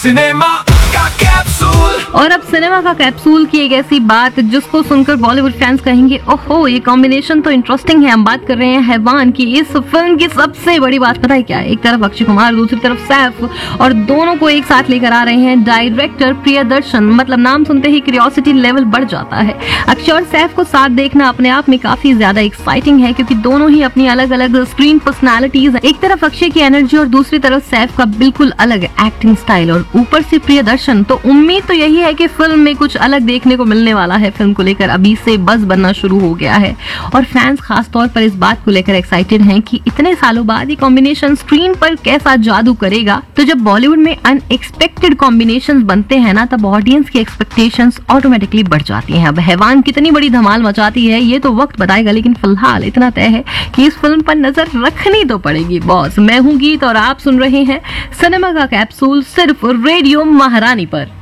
Cinema का capsule. और अब सिनेमा का कैप्सूल की एक ऐसी बात जिसको सुनकर बॉलीवुड फैंस कहेंगे ओहो ये कॉम्बिनेशन तो इंटरेस्टिंग है। हम बात कर रहे हैं हैवान की। इस फिल्म की सबसे बड़ी बात पता है क्या है? एक तरफ अक्षय कुमार, दूसरी तरफ सैफ, और दोनों को एक साथ लेकर आ रहे हैं डायरेक्टर प्रियदर्शन। मतलब नाम सुनते ही क्यूरियोसिटी लेवल बढ़ जाता है। अक्षय और सैफ को साथ देखना अपने आप में काफी ज्यादा एक्साइटिंग है क्योंकि दोनों ही अपनी अलग अलग स्क्रीन पर्सनालिटीज। एक तरफ अक्षय की एनर्जी और दूसरी तरफ सैफ का बिल्कुल अलग एक्टिंग स्टाइल और ऊपर से प्रियदर्शन। तो उम्मीद तो यही है कि फिल्म में कुछ अलग देखने को मिलने वाला है। फिल्म को लेकर अभी से बज़ बनना शुरू हो गया है और फैंस खास तौर पर इस बात को लेकर एक्साइटेड हैं कि इतने सालों बाद ये कॉम्बिनेशन स्क्रीन पर कैसा जादू करेगा। तो जब बॉलीवुड में अनएक्सपेक्टेड कॉम्बिनेशंस बनते हैं ना तब ऑडियंस की एक्सपेक्टेशंस ऑटोमेटिकली बढ़ जाती हैं। अब हैवान कितनी बड़ी धमाल मचाती है ये तो वक्त बताएगा, लेकिन फिलहाल इतना तय है कि इस फिल्म पर नजर रखनी तो पड़ेगी बॉस। मैं हूँ गीत और आप सुन रहे हैं सिनेमा का कैप्सूल सिर्फ रेडियो महारानी पर।